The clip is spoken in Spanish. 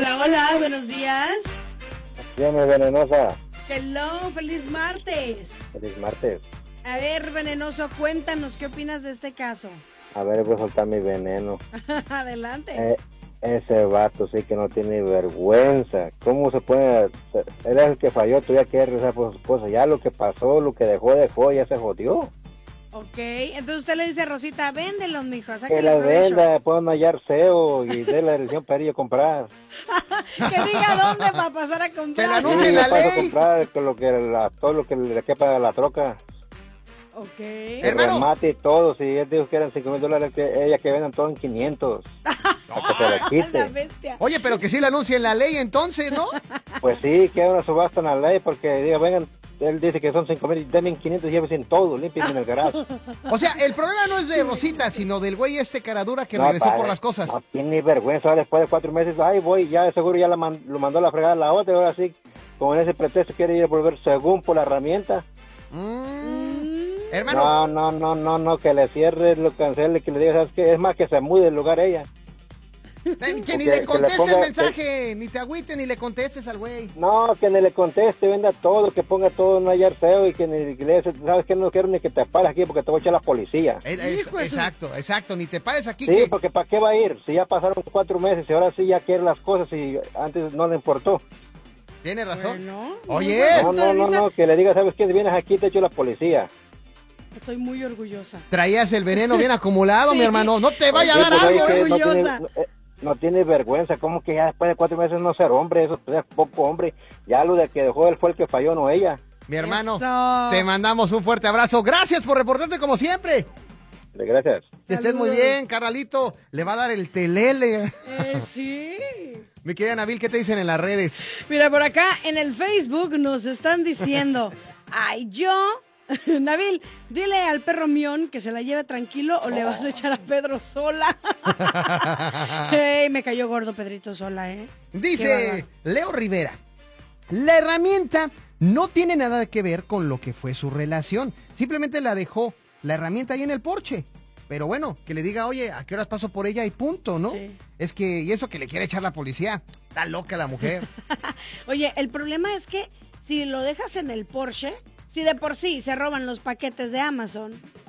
Hola, hola, buenos días. Bien, mi venenosa. Hello, feliz martes. Feliz martes. A ver, venenoso, cuéntanos, ¿qué opinas de este caso? A ver, voy a soltar mi veneno. Adelante. Ese vato sí que no tiene vergüenza. ¿Cómo se puede? Él es el que falló, tú ya quieres rezar por su esposa. Ya lo que pasó, lo que dejó, ya se jodió. Ok, entonces usted le dice a Rosita, véndelos, mijo, Que sáquenle la provecho. venda, pueden hallar SEO y dé la dirección para ir a comprar. Que diga dónde para pasar a comprar. Que la anuncie en la paso a ley. comprar con todo lo que le quepa a la troca. Ok. El Hermano. remate y todo. Si él dijo que eran $5,000, que ella que vendan todo en 500. Para que se le La quite. bestia. Oye, pero que sí la anuncie en la ley entonces, ¿no? Pues sí, que haga una subasta en la ley porque diga, vengan, él dice que son 5,000, denme 500 y llévense todo, limpien en el garaje. O sea, el problema no es de Rosita, sino del güey caradura que No, regresó padre, por las cosas. No tiene vergüenza, después de 4 meses, ay voy, ya de seguro ya lo mandó a la fregada la otra, ahora sí, con ese pretexto quiere ir a volver según por la herramienta. Hermano. No, que le cierre, lo cancele, que le diga, ¿sabes qué? Es más, que se mude del lugar ella. Que ni le conteste el mensaje, ni te agüites ni le contestes al güey. No, que ni le conteste, venda todo, que ponga todo en un hallar feo y que ni que le sabes que no quiero ni que te pares aquí porque te voy a echar la policía. Exacto, ni te pares aquí. Sí, porque ¿para qué va a ir? Si ya pasaron 4 meses y ahora sí ya quiere las cosas y antes no le importó. Tiene razón. Bueno, Oye. No, que le diga, ¿sabes qué? Si vienes aquí te echo la policía. estoy muy orgullosa. Traías el veneno bien acumulado, Sí. mi hermano. No te vaya a Sí, dar pues, algo. oye, que orgullosa. no tiene vergüenza, ¿cómo que ya después de 4 meses no ser hombre? Eso es poco hombre. Ya lo de que dejó él fue el que falló, no ella. Mi hermano, Eso. te mandamos un fuerte abrazo. Gracias por reportarte como siempre. Gracias. Que estés muy Saludos. bien, carnalito. Le va a dar el telele. Sí. Mi querida Nabil, ¿qué te dicen en las redes? Mira, por acá en el Facebook nos están diciendo, ay, Nabil, dile al perro Mión que se la lleve tranquilo o le vas a echar a Pedro Sola. Hey, me cayó gordo Pedrito Sola, ¿eh? Dice Leo Rivera, la herramienta no tiene nada que ver con lo que fue su relación. Simplemente la dejó la herramienta ahí en el porche. Pero bueno, que le diga, oye, ¿a qué horas paso por ella? Y punto, ¿no? Sí. Es que, y eso que le quiere echar la policía. Está loca la mujer. Oye, el problema es que si lo dejas en el Porsche, si de por sí se roban los paquetes de Amazon,